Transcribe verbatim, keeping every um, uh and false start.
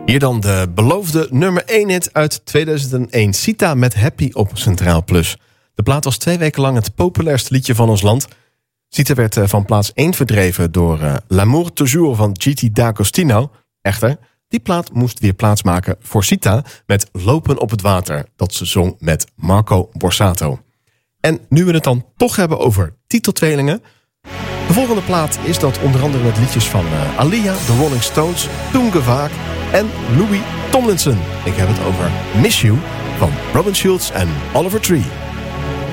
Hier dan de beloofde nummer één hit uit tweeduizend één. Sita met Happy op Centraal Plus. De plaat was twee weken lang het populairste liedje van ons land. Sita werd van plaats één verdreven door uh, L'amour toujours van Gigi D'Agostino. Echter, die plaat moest weer plaatsmaken voor Sita met Lopen op het water. Dat ze zong met Marco Borsato. En nu we het dan toch hebben over titeltweelingen. De volgende plaat is dat onder andere met liedjes van uh, Alia, The Rolling Stones, Toen Gevaak en Louis Tomlinson. Ik heb het over Miss You van Robin Schulz en Oliver Tree.